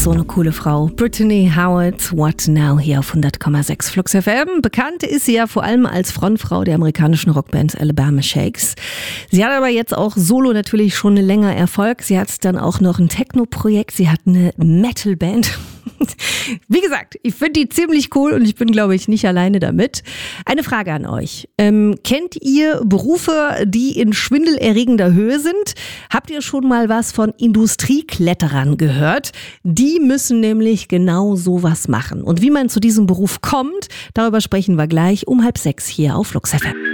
ist so eine coole Frau. Brittany Howard, What Now, hier auf 100,6 Flux FM. Bekannt ist sie ja vor allem als Frontfrau der amerikanischen Rockband Alabama Shakes. Sie hat aber jetzt auch solo natürlich schon länger Erfolg. Sie hat dann auch noch ein Techno-Projekt. Sie hat eine Metal-Band. Wie gesagt, ich finde die ziemlich cool und ich bin, glaube ich, nicht alleine damit. Eine Frage an euch. Kennt ihr Berufe, die in schwindelerregender Höhe sind? Habt ihr schon mal was von Industriekletterern gehört? Die müssen nämlich genau sowas machen. Und wie man zu diesem Beruf kommt, darüber sprechen wir gleich um 5:30 hier auf Flux FM.